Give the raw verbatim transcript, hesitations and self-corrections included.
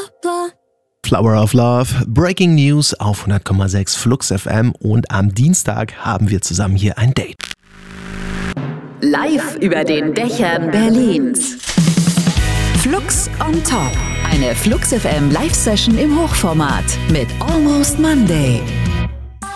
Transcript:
Flower of Love, Breaking News auf hundert Komma sechs Flux F M und am Dienstag haben wir zusammen hier ein Date. Live über den Dächern Berlins. Flux on Top. Eine Flux F M Live-Session im Hochformat mit Almost Monday.